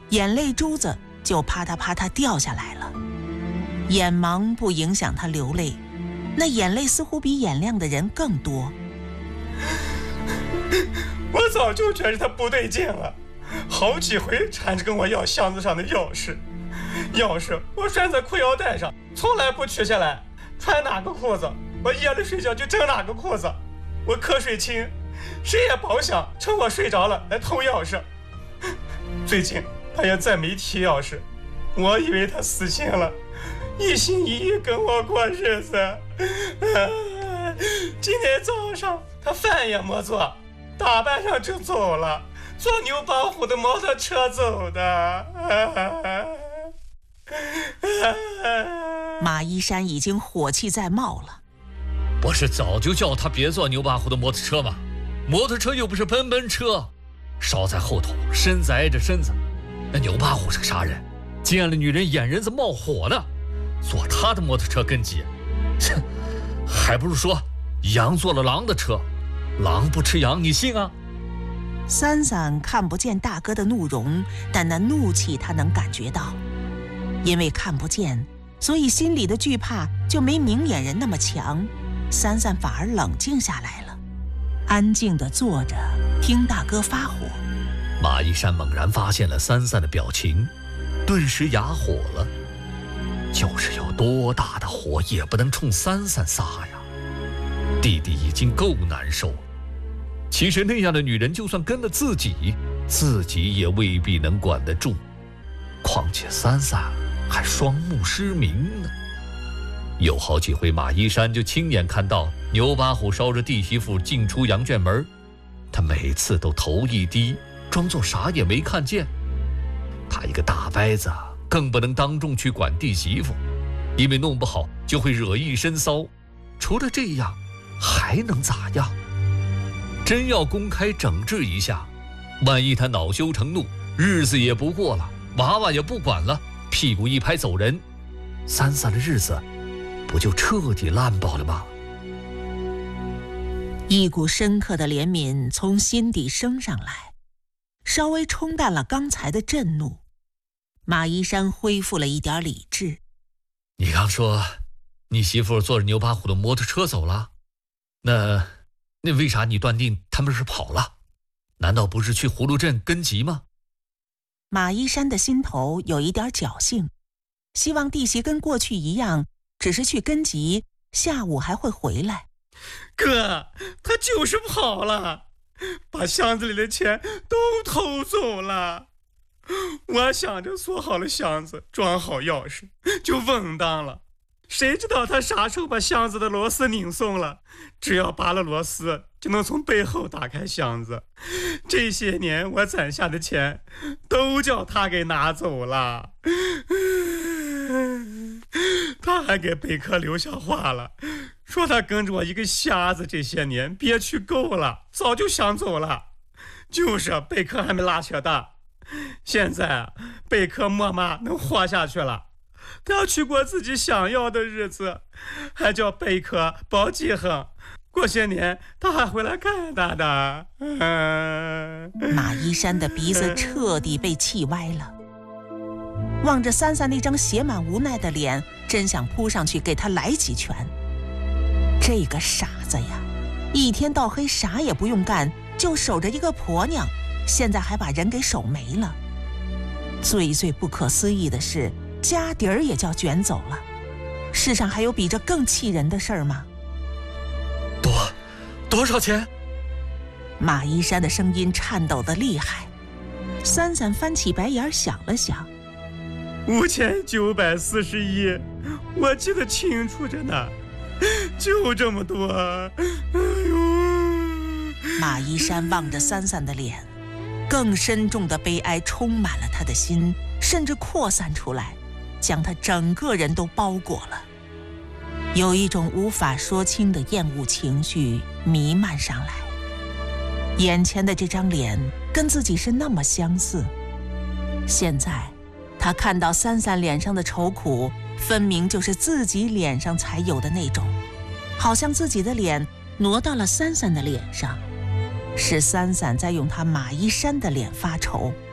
眼泪珠子就啪嗒啪嗒掉下来了。眼盲不影响他流泪，那眼泪似乎比眼亮的人更多。 我早就觉着他不对劲了，好几回缠着跟我要箱子上的钥匙，钥匙我拴在裤腰带上，从来不取下来，穿哪个裤子我夜里睡觉就整哪个裤子。我瞌睡轻，谁也甭想趁我睡着了来偷钥匙。最近他也再没提钥匙，我以为他死心了，一心一意跟我过日子。今天早上他饭也没做，打扮上就走了，坐牛帮虎的摩托车走的。 马一山已经火气在冒了。 不是早就叫他别坐牛把虎的摩托车吗？摩托车又不是奔奔车，梢在后头，身子挨着身子。那牛把虎是个啥人？见了女人眼仁子冒火的，坐他的摩托车跟急，还不如说羊坐了狼的车，狼不吃羊，你信啊？ 三三看不见大哥的怒容，但那怒气他能感觉到。因为看不见，所以心里的惧怕就没明眼人那么强。三三反而冷静下来了，安静地坐着听大哥发火。 马一山猛然发现了三三的表情，顿时哑火了。就是有多大的火也不能冲三三撒呀！弟弟已经够难受，其实那样的女人就算跟了自己也未必能管得住，况且三三还双目失明呢。有好几回马一山就亲眼看到牛把虎捎着弟媳妇进出羊圈门，他每次都头一低，装作啥也没看见。他一个大伯子更不能当众去管弟媳妇，因为弄不好就会惹一身骚。除了这样还能咋样？真要公开整治一下，万一他恼羞成怒，日子也不过了，娃娃也不管了，屁股一拍走人，三三的日子不就彻底烂爆了吗？ 一股深刻的怜悯从心底升上来，稍微冲淡了刚才的震怒。马一山恢复了一点理智。 你刚说你媳妇坐着牛把虎的摩托车走了，那为啥你断定他们是跑了？难道不是去葫芦镇跟集吗？ 马一山的心头有一点侥幸，希望弟媳跟过去一样，只是去跟集，下午还会回来。 哥，他就是跑了，把箱子里的钱都偷走了。我想着锁好了箱子，装好钥匙，就稳当了。谁知道他啥时候把箱子的螺丝拧松了，只要拔了螺丝就能从背后打开箱子。这些年我攒下的钱都叫他给拿走了。他还给贝壳留下话了，说他跟着我一个瞎子这些年憋屈够了，早就想走了。就是贝壳还没拉扯大，现在贝壳默默能活下去了，他要去过自己想要的日子，还叫贝壳保记恨。过些年他还回来看他的。 马一山的鼻子彻底被气歪了，望着三三那张写满无奈的脸，真想扑上去给他来几拳。这个傻子呀，一天到黑啥也不用干，就守着一个婆娘，现在还把人给守没了。最不可思议的是，家底儿也叫卷走了。世上还有比这更气人的事儿吗？ 多少钱？ 马一山的声音颤抖得厉害。三三翻起白眼想了想 ，5941，我记得清楚着呢，就这么多。 马一山望着三三的脸，更深重的悲哀充满了他的心，甚至扩散出来，将他整个人都包裹了。有一种无法说清的厌恶情绪弥漫上来。眼前的这张脸跟自己是那么相似，现在他看到三三脸上的愁苦，分明就是自己脸上才有的那种，好像自己的脸挪到了三三的脸上，是三三在用他马一山的脸发愁。